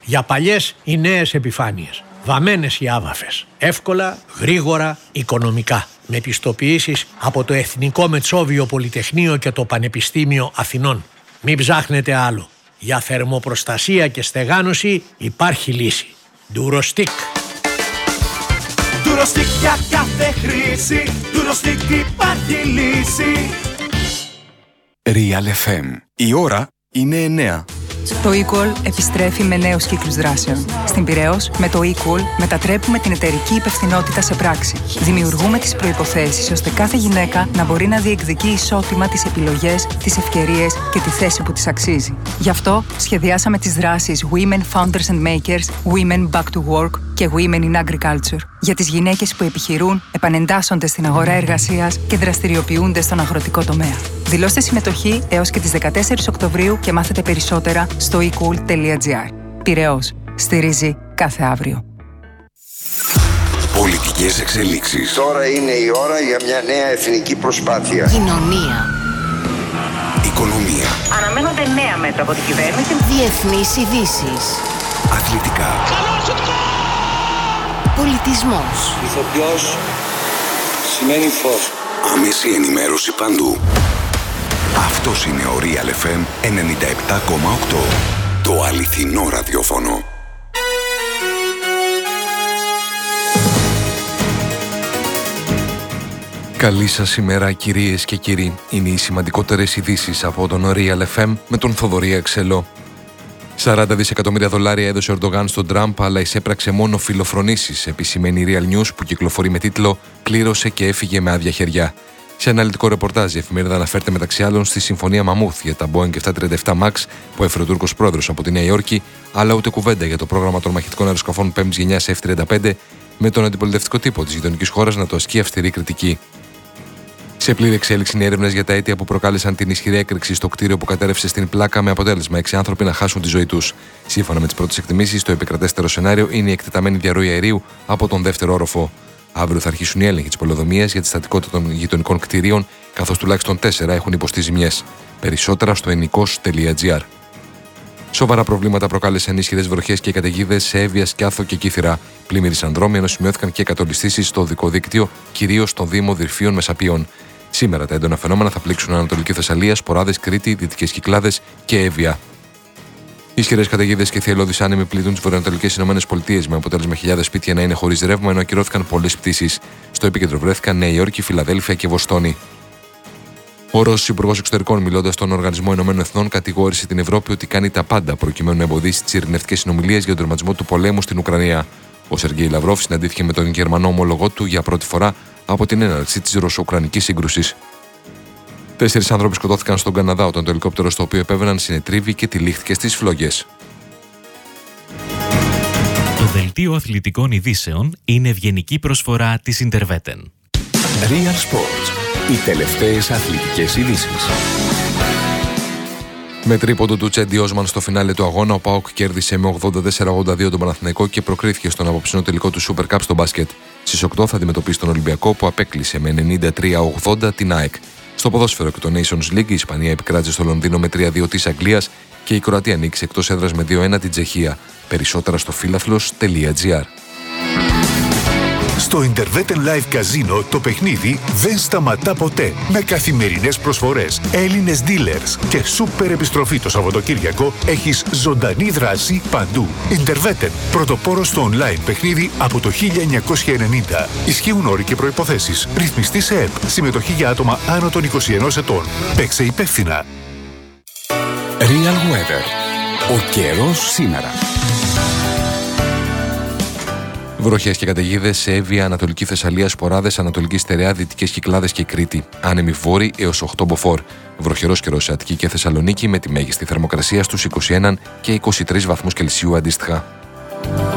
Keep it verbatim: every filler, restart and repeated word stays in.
Για παλιές ή νέες επιφάνειες. Βαμμένες οι άβαφες. Εύκολα, γρήγορα, οικονομικά. Με πιστοποιήσεις από το Εθνικό Μετσόβιο Πολυτεχνείο και το Πανεπιστήμιο Αθηνών. Μην ψάχνετε άλλο. Για θερμοπροστασία και στεγάνωση υπάρχει λύση. Ντουροστικ. Ντουροστικ για κάθε χρήση. Ντουροστικ υπάρχει λύση. Real εφ εμ. Η ώρα είναι εννέα. Το eCall επιστρέφει με νέους κύκλους δράσεων. Στην Πειραιώς, με το eCall μετατρέπουμε την εταιρική υπευθυνότητα σε πράξη. Δημιουργούμε τις προϋποθέσεις ώστε κάθε γυναίκα να μπορεί να διεκδικεί ισότιμα τις επιλογές, τις ευκαιρίες και τη θέση που της αξίζει. Γι' αυτό σχεδιάσαμε τις δράσεις Women Founders and Makers, Women Back to Work και Women in Agriculture για τις γυναίκες που επιχειρούν, επανεντάσσονται στην αγορά εργασίας και δραστηριοποιούνται στον αγροτικό τομέα. Δηλώστε συμμετοχή έως και τις δεκατέσσερις Οκτωβρίου και μάθετε περισσότερα στο e cool τελεία gr. Πειραιώς. Στηρίζει κάθε αύριο. Πολιτικές εξελίξεις. Τώρα είναι η ώρα για μια νέα εθνική προσπάθεια. Κοινωνία. Οικονομία. Αναμένονται νέα μέτρα από την κυβέρνηση. Διεθνείς ειδήσεις. Αθλητικά. Πολιτισμός. Ηθοποιός σημαίνει φως. Άμεση ενημέρωση παντού. Αυτός είναι ο Real εφ εμ ενενήντα επτά κόμμα οκτώ. Το αληθινό ραδιόφωνο. Καλή σας ημέρα κυρίες και κύριοι. Είναι οι σημαντικότερες ειδήσεις από τον Real εφ εμ με τον Θοδωρή Αξελό. σαράντα δισεκατομμύρια δολάρια έδωσε ο Ερντογάν στον Τραμπ, αλλά εισέπραξε μόνο φιλοφρονήσεις, επισημαίνει η Real News που κυκλοφορεί με τίτλο «Κλήρωσε και έφυγε με άδεια χεριά». Σε αναλυτικό ρεπορτάζ, η εφημερίδα αναφέρεται μεταξύ άλλων στη συμφωνία Μαμούθ για τα Boeing επτακόσια τριάντα επτά Max που έφερε ο Τούρκος πρόεδρος από τη Νέα Υόρκη, αλλά ούτε κουβέντα για το πρόγραμμα των μαχητικών αεροσκαφών πέμπτης γενιάς εφ τριάντα πέντε, με τον αντιπολιτευτικό τύπο της γειτονικής χώρας να το ασκεί αυστηρή κριτική. Σε πλήρη εξέλιξη είναι έρευνες για τα αίτια που προκάλεσαν την ισχυρή έκρηξη στο κτίριο που κατέρευσε στην Πλάκα, με αποτέλεσμα έξι άνθρωποι να χάσουν τη ζωή τους. Σύμφωνα με τις πρώτες εκτιμήσεις, το επικρατέστερο σενάριο είναι η εκτεταμένη διαρροή αερίου από τον δεύτερο όροφο. Αύριο θα αρχίσουν οι έλεγχοι της πολεοδομίας για τη στατικότητα των γειτονικών κτηρίων, καθώς τουλάχιστον τέσσερα έχουν υποστεί ζημιές. Περισσότερα στο ενικός τελεία gr. Σοβαρά προβλήματα προκάλεσαν ισχυρές βροχές και καταιγίδες σε Εύβοια, Σκιάθο και Κύθυρα. Πλημμύρισαν δρόμοι, ενώ σημειώθηκαν και κατολιστήσεις στο οδικό δίκτυο, κυρίως στον Δήμο Δυρφίων Μεσαπίων. Σήμερα τα έντονα φαινόμενα θα πλήξουν Ανατολική Θεσσαλία, Σποράδες, Κρήτη, Δυτικές Κυκλάδες και Εύβοια. Ισχυρές καταιγίδες και θυελλώδεις άνεμοι πλήττουν τις βορειοανατολικές ΗΠΑ, με αποτέλεσμα χιλιάδες σπίτια να είναι χωρίς ρεύμα, ενώ ακυρώθηκαν πολλές πτήσεις. Στο επίκεντρο βρέθηκαν Νέα Υόρκη, Φιλαδέλφια και Βοστόνη. Ο Ρώσος Υπουργός Εξωτερικών, μιλώντας στον Οργανισμό Ηνωμένων Εθνών, κατηγόρησε την Ευρώπη ότι κάνει τα πάντα προκειμένου να εμποδίσει τις ειρηνευτικές συνομιλίες για τον τερματισμό του πολέμου στην Ουκρανία. Ο Σεργέη Λαυρόφ συναντήθηκε με τον Γερμανό ομολογό του για πρώτη φορά από την έναρξη της ρωσο-ουκρανικής σύγκρουσης. Τέσσερις άνθρωποι σκοτώθηκαν στον Καναδά όταν το ελικόπτερο στο οποίο επέβαιναν συνετρίβη και τυλίχθηκε στις φλόγες. Το δελτίο αθλητικών ειδήσεων είναι ευγενική προσφορά της Interveten. Real Sports. Οι τελευταίες αθλητικές ειδήσεις. Με τρίποντο του Τσέντι Όσμαν στο φινάλε του αγώνα, ο ΠΑΟΚ κέρδισε με ογδόντα τέσσερα ογδόντα δύο τον Παναθηναϊκό και προκρίθηκε στον απόψινο τελικό του Super Cup στο μπάσκετ. Στις οκτώ θα αντιμετωπίσει τον Ολυμπιακό που απέκλεισε με ενενήντα τρία ογδόντα την ΑΕΚ. Στο ποδόσφαιρο και το Nations League, η Ισπανία επικράτησε στο Λονδίνο με τρία δύο της Αγγλίας και η Κροατία νίκησε εκτός έδρας με δύο ένα την Τσεχία. Περισσότερα στο φίλαθλος τελεία gr. Στο Interveten Live Casino το παιχνίδι δεν σταματά ποτέ. Με καθημερινές προσφορές, Έλληνες dealers και σούπερ επιστροφή το Σαββατοκύριακο, έχεις ζωντανή δράση παντού. Interveten, πρωτοπόρος στο online παιχνίδι από το χίλια εννιακόσια ενενήντα. Ισχύουν όροι και προϋποθέσεις. Ρυθμιστή σε ΕΠ. Συμμετοχή για άτομα άνω των είκοσι ενός ετών. Παίξε υπεύθυνα. Real Weather. Ο καιρός σήμερα. Βροχές και καταιγίδες σε Εύβοια, Ανατολική Θεσσαλία, Σποράδες, Ανατολική Στερεά, Δυτικές Κυκλάδες και Κρήτη. Άνεμοι βόρειοι έως οκτώ μποφόρ. Βροχερός καιρός σε Αττική και Θεσσαλονίκη με τη μέγιστη θερμοκρασία στους είκοσι ένα και είκοσι τρεις βαθμούς Κελσίου αντίστοιχα.